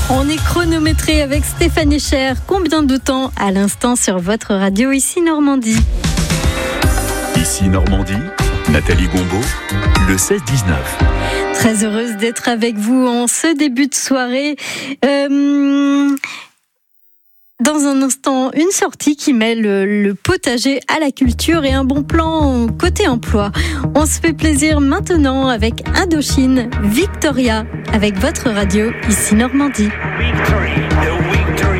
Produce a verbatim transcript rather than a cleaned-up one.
On est chronométré avec Stéphanie Cher. Combien de temps à l'instant sur votre radio Ici Normandie? Ici Normandie, Nathalie Gombaud, le seize dix-neuf. Très heureuse d'être avec vous en ce début de soirée. Euh... Dans un instant, une sortie qui mêle le potager à la culture et un bon plan côté emploi. On se fait plaisir maintenant avec Indochine, Victoria, avec votre radio Ici Normandie. Victory, the victory.